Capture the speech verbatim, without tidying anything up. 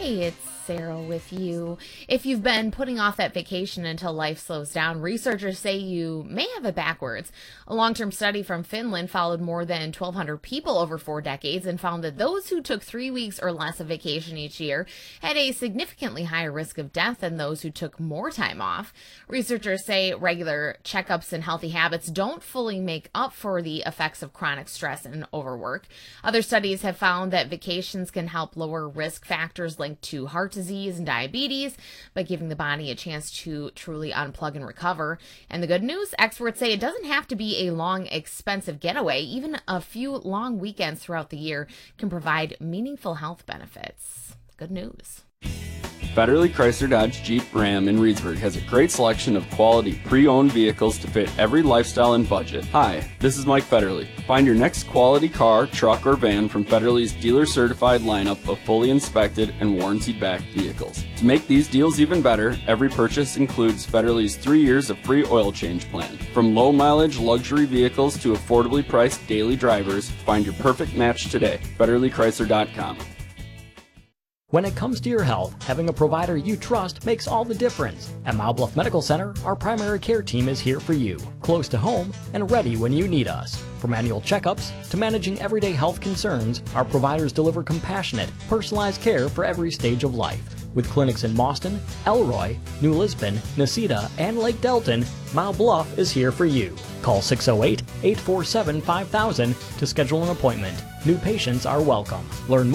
Hey, it's Sarah with you. If you've been putting off that vacation until life slows down, researchers say you may have it backwards. A long-term study from Finland followed more than twelve hundred people over four decades and found that those who took three weeks or less of vacation each year had a significantly higher risk of death than those who took more time off. Researchers say regular checkups and healthy habits don't fully make up for the effects of chronic stress and overwork. Other studies have found that vacations can help lower risk factors linked to heart disease and diabetes by giving the body a chance to truly unplug and recover. And the good news, experts say it doesn't have to be a long, expensive getaway. Even a few long weekends throughout the year can provide meaningful health benefits. Good news. Federally Chrysler Dodge Jeep Ram in Reedsburg has a great selection of quality pre-owned vehicles to fit every lifestyle and budget. Hi, this is Mike Federle. Find your next quality car, truck, or van from Federle's dealer-certified lineup of fully inspected and warranty-backed vehicles. To make these deals even better, every purchase includes Federle's three years of free oil change plan. From low-mileage luxury vehicles to affordably priced daily drivers, find your perfect match today. Federle Chrysler dot com. When it comes to your health, having a provider you trust makes all the difference. At Mile Bluff Medical Center, our primary care team is here for you, close to home and ready when you need us. From annual checkups to managing everyday health concerns, our providers deliver compassionate, personalized care for every stage of life. With clinics in Boston, Elroy, New Lisbon, Necedah, and Lake Delton, Mile Bluff is here for you. Call six oh eight, eight four seven, five thousand to schedule an appointment. New patients are welcome. Learn more